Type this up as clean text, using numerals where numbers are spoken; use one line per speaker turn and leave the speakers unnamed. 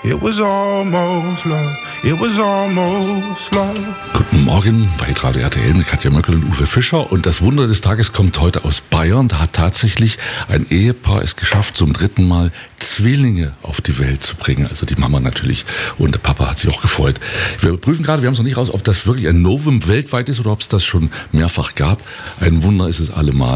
It was almost love. It was almost love.
Guten Morgen bei Radio RTL mit Katja Möckel und Uwe Fischer. Und das Wunder des Tages kommt heute aus Bayern. Da hat tatsächlich ein Ehepaar es geschafft, zum 3. Mal Zwillinge auf die Welt zu bringen. Also die Mama natürlich und der Papa hat sich auch gefreut. Wir prüfen gerade, wir haben es noch nicht raus, ob das wirklich ein Novum weltweit ist oder ob es das schon mehrfach gab. Ein Wunder ist es allemal.